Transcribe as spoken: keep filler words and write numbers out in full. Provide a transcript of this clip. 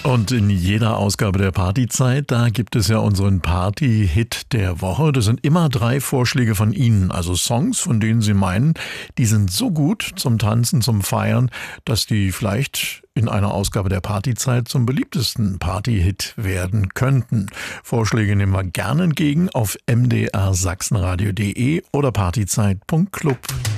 Und in jeder Ausgabe der Partyzeit, da gibt es ja unseren Party-Hit der Woche. Das sind immer drei Vorschläge von Ihnen, also Songs, von denen Sie meinen, die sind so gut zum Tanzen, zum Feiern, dass die vielleicht in einer Ausgabe der Partyzeit zum beliebtesten Party-Hit werden könnten. Vorschläge nehmen wir gerne entgegen auf m d r sachsenradio punkt d e oder partyzeit punkt club.